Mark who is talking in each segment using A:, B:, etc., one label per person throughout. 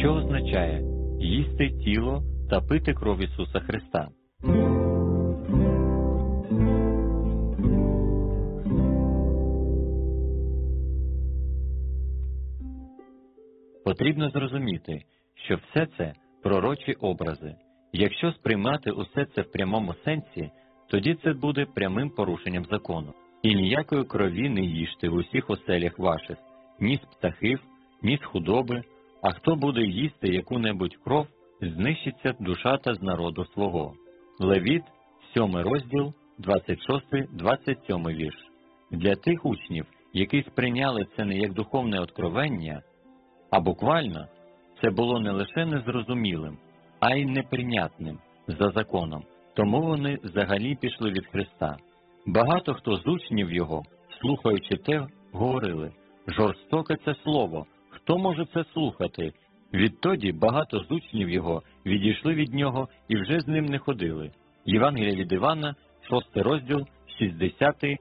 A: що означає їсти тіло та пити кров Ісуса Христа. Потрібно зрозуміти, що все це пророчі образи. Якщо сприймати усе це в прямому сенсі, тоді це буде прямим порушенням закону. І ніякої крові не їжте в усіх оселях ваших, ні з птахів, ні з худоби, а хто буде їсти яку-небудь кров, знищиться душа та з народу свого. Левіт, 7 розділ, 26-27 вірш. Для тих учнів, які сприйняли це не як духовне откровення, а буквально, це було не лише незрозумілим, а й неприйнятним за законом, тому вони взагалі пішли від Христа. Багато хто з учнів його, слухаючи те, говорили: «Жорстоке це слово, хто може це слухати?» Відтоді багато з учнів його відійшли від нього і вже з ним не ходили. Євангелія від Івана, 6 розділ, 60-66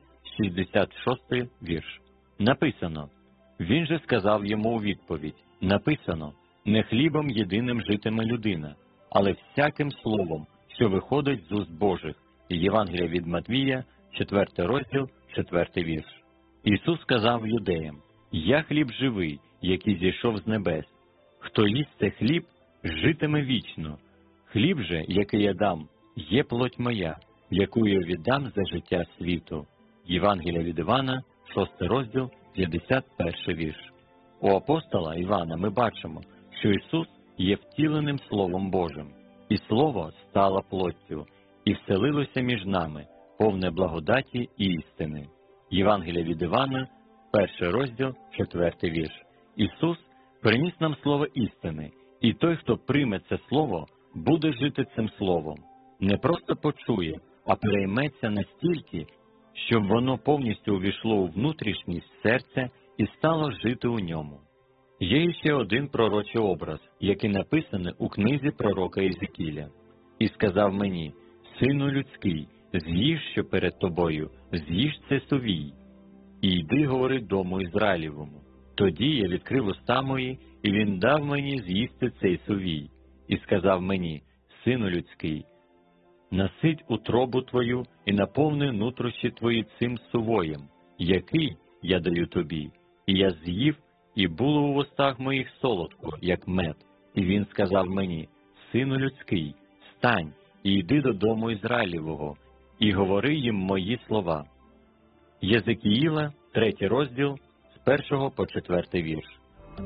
A: вірш. Написано: «Він же сказав йому у відповідь: написано, не хлібом єдиним житиме людина, але всяким словом, що виходить з уст Божих». Євангелія від Матвія, 4 розділ, 4 вірш. Ісус сказав юдеям: «Я хліб живий, який зійшов з небес. Хто їсть цей хліб, житиме вічно. Хліб же, який я дам, є плоть моя, яку я віддам за життя світу». Євангелія від Івана, 6 розділ, 51 вірш. У апостола Івана ми бачимо, що Ісус є втіленим Словом Божим, і Слово стало плоттю, і вселилося між нами, повне благодаті і істини. Євангелія від Івана, 1 розділ, 4 вірш. Ісус приніс нам слово істини, і той, хто прийме це слово, буде жити цим словом. Не просто почує, а перейметься настільки, щоб воно повністю увійшло у внутрішність серця і стало жити у ньому. Є ще один пророчий образ, який написаний у книзі пророка Єзекіля. «І сказав мені: сину людський, з'їж, що перед тобою, з'їж це сувій, і йди говори дому Ізраїлевому. Тоді я відкрив уста мої, і він дав мені з'їсти цей сувій. І сказав мені: сину людський, насить утробу твою і наповни нутрощі твої цим сувоєм, який я даю тобі. І я з'їв, і було у вустах моїх солодко, як мед. І він сказав мені: сину людський, встань і йди додому Ізраїлевого, і говори їм мої слова». Єзекіїла, 3 розділ, з 1 по 4 вірш.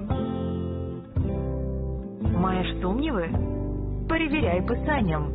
B: Маєш сумніви? Перевіряй Писанням.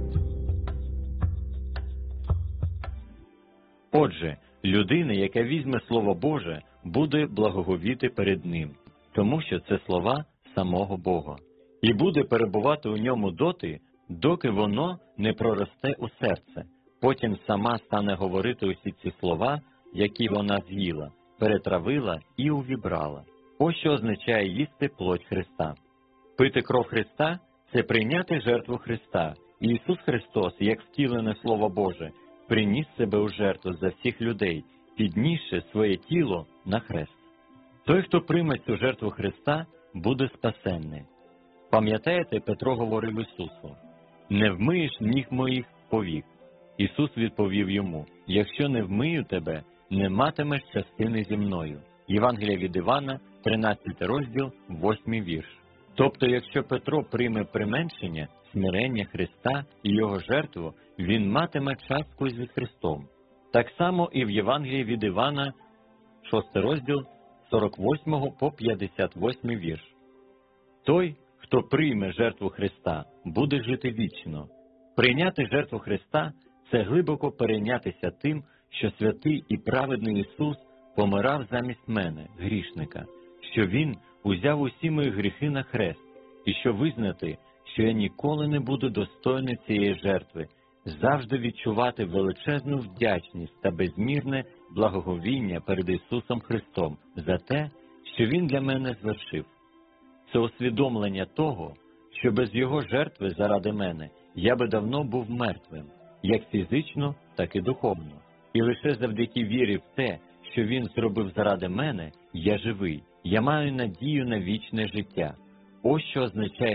A: Отже, людина, яка візьме Слово Боже, буде благоговіти перед Ним, тому що це слова самого Бога, і буде перебувати у ньому доти, доки воно не проросте у серце. Потім сама стане говорити усі ці слова, які вона з'їла, перетравила і увібрала. Ось що означає їсти плоть Христа. Пити кров Христа – це прийняти жертву Христа. І Ісус Христос, як втілене Слово Боже, приніс себе у жертву за всіх людей, піднісши своє тіло на хрест. Той, хто прийме цю жертву Христа, буде спасенний. Пам'ятаєте, Петро говорив Ісусу: «Не вмиєш ніг моїх повік». Ісус відповів йому: «Якщо не вмию тебе, не матимеш частини зі мною». Євангелія від Івана, 13 розділ, 8 вірш. Тобто, якщо Петро прийме применшення, смирення Христа і Його жертву, він матиме частку зі Христом. Так само і в Євангелії від Івана, 6 розділ, 48 по 58 вірш. Той, хто прийме жертву Христа, буде жити вічно. Прийняти жертву Христа – це глибоко перейнятися тим, що святий і праведний Ісус помирав замість мене, грішника, що Він узяв усі мої гріхи на хрест, і що визнати, що я ніколи не буду достойний цієї жертви, завжди відчувати величезну вдячність та безмірне благоговіння перед Ісусом Христом за те, що Він для мене звершив. Це усвідомлення того, що без Його жертви заради мене я би давно був мертвим, як фізично, так і духовно. І лише завдяки вірі в те, що Він зробив заради мене, я живий, я маю надію на вічне життя. Ось що означає